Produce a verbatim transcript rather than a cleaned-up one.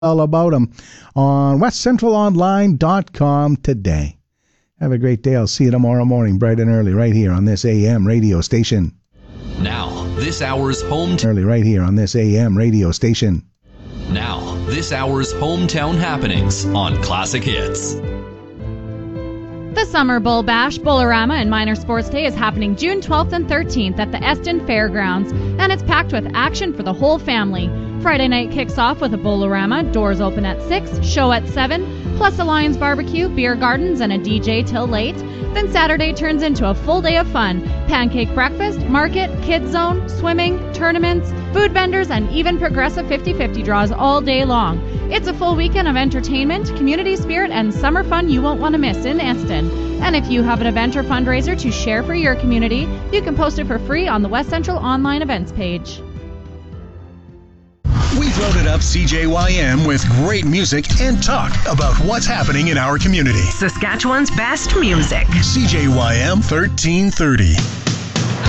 all about them on west central online dot com today. Have a great day. I'll see you tomorrow morning, bright and early, right here on this A M radio station. Now, this hour's home... Early, right here on this A M radio station. Now, this hour's hometown happenings on Classic Hits. The Summer Bull Bash, Bullarama, and Minor Sports Day is happening June twelfth and thirteenth at the Eston Fairgrounds, and it's packed with action for the whole family. Friday night kicks off with a Bullarama, doors open at six, show at seven, plus a Lions barbecue, beer gardens, and a D J till late. Then Saturday turns into a full day of fun. Pancake breakfast, market, kids zone, swimming, tournaments, food vendors, and even progressive fifty-fifty draws all day long. It's a full weekend of entertainment, community spirit, and summer fun you won't want to miss in Eston. And if you have an event or fundraiser to share for your community, you can post it for free on the West Central Online Events page. We've loaded up C J Y M with great music and talk about what's happening in our community. Saskatchewan's best music. C J Y M thirteen thirty.